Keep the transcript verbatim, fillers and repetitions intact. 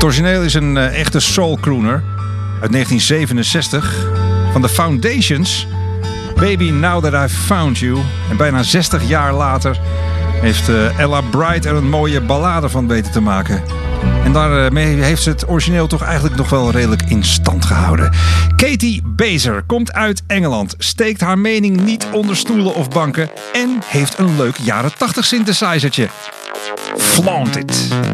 origineel is een uh, echte soul crooner uit negentien zevenenzestig van The Foundations. Baby, Now That I've Found You. En bijna zestig jaar later heeft uh, Ella Bright er een mooie ballade van weten te maken. En daarmee heeft ze het origineel toch eigenlijk nog wel redelijk in stand gehouden. Katie Baser komt uit Engeland, steekt haar mening niet onder stoelen of banken en heeft een leuk jaren tachtig synthesizertje. Flaunt it.